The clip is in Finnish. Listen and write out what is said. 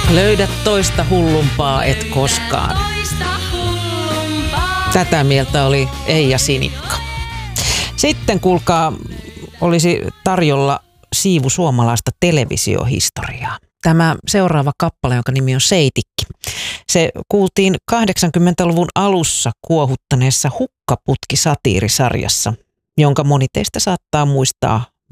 Löydä toista hullumpaa et koskaan. Tätä mieltä oli Eija Sinikka. Sitten kuulkaa, olisi tarjolla siivu suomalaista televisiohistoriaa. Tämä seuraava kappale, jonka nimi on Seitikki. Se kuultiin 80-luvun alussa kuohuttaneessa Hukkaputki-satiirisarjassa, jonka moni teistä saattaa muistaa